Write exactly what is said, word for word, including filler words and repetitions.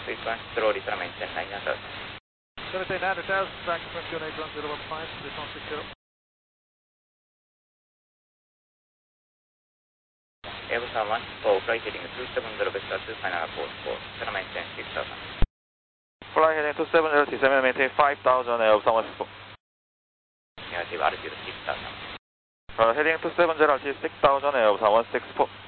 Frequency slowly to maintain nine hundred. Gonna take nine hundred thousand, back from two eight one zero one five, three one six zero. Airbus one four, flight heading two seven zero, vector two final course four, to maintain six thousand. Fly heading two seven zero, T seven, maintain five thousand, Airbus one six four. Negative, altitude six thousand. Uh, heading two seven zero, altitude six thousand, Airbus one six four.